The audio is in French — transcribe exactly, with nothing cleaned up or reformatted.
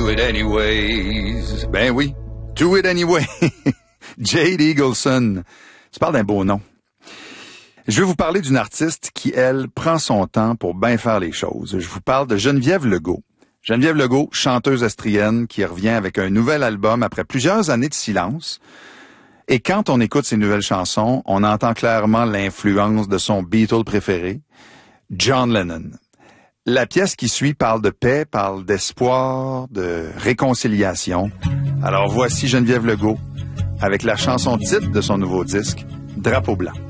do it anyways. Ben oui, do it anyway. Jade Eagleson. Tu parles d'un beau nom. Je vais vous parler d'une artiste qui, elle, prend son temps pour bien faire les choses. Je vous parle de Geneviève Legault. Geneviève Legault, chanteuse estrienne, qui revient avec un nouvel album après plusieurs années de silence. Et quand on écoute ses nouvelles chansons, on entend clairement l'influence de son Beatle préféré, John Lennon. La pièce qui suit parle de paix, parle d'espoir, de réconciliation. Alors voici Geneviève Legault avec la chanson titre de son nouveau disque, Drapeau blanc.